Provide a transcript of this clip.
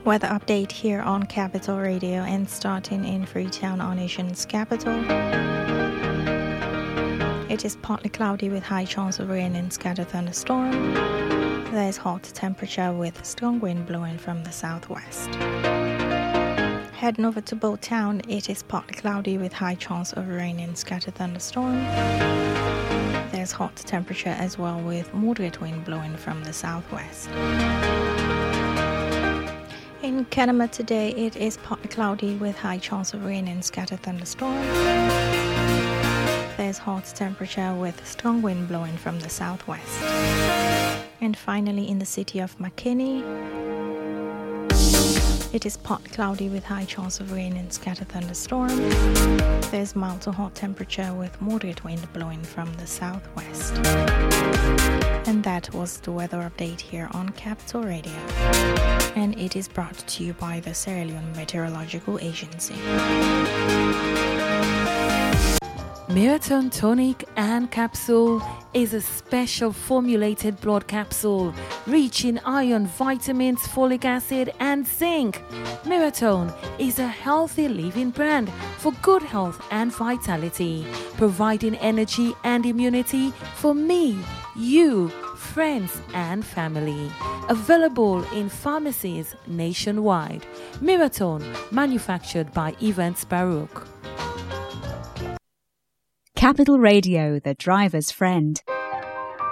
Weather update here on Capital Radio, and starting in Freetown, our nation's capital. It is partly cloudy with high chance of rain and scattered thunderstorm. There is hot temperature with strong wind blowing from the southwest. Heading over to Boat Town, it is partly cloudy with high chance of rain and scattered thunderstorm. There's hot temperature as well with moderate wind blowing from the southwest. In Kenema today, it is partly cloudy with high chance of rain and scattered thunderstorm. There's hot temperature with strong wind blowing from the southwest. And finally, in the city of McKinney, it is partly cloudy with high chance of rain and scattered thunderstorm. There's mild to hot temperature with moderate wind blowing from the southwest. And that was the weather update here on Capital Radio. And it is brought to you by the Sierra Leone Meteorological Agency. Miraton Tonic and Capsule is a special formulated blood capsule rich in iron, vitamins, folic acid and zinc. Miraton is a healthy living brand for good health and vitality, providing energy and immunity for me, you, friends and family. Available in pharmacies nationwide. Miraton, manufactured by Evans Baruch. Capital Radio, the driver's friend.